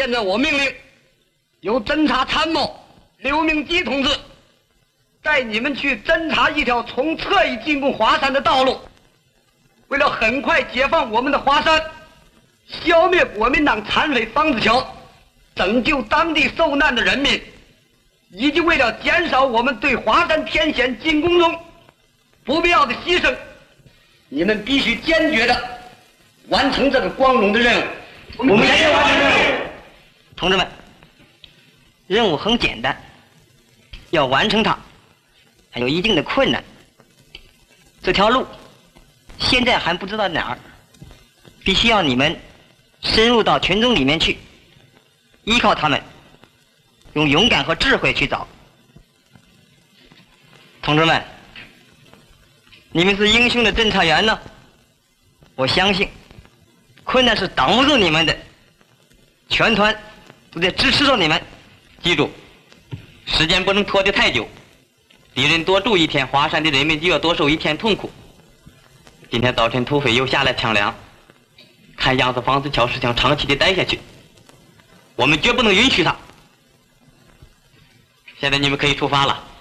现在我命令，由侦察参谋刘明基同志带你们去侦察一条从侧翼进攻华山的道路。为了很快解放我们的华山，消灭国民党残匪方子乔，拯救当地受难的人民，以及为了减少我们对华山天险进攻中不必要的牺牲，你们必须坚决的完成这个光荣的任务。我们坚决完成任务。 同志们，任务很简单，要完成它还有一定的困难。这条路现在还不知道哪儿，必须要你们深入到群众里面去，依靠他们，用勇敢和智慧去找。同志们，你们是英雄的侦察员呢，我相信困难是挡不住你们的，全团都在支持着你们。 记住，时间不能拖得太久，敌人多住一天，华山的人民就要多受一天痛苦。今天早晨土匪又下来抢粮，看样子方子乔是想长期的待下去，我们绝不能允许他。现在你们可以出发了。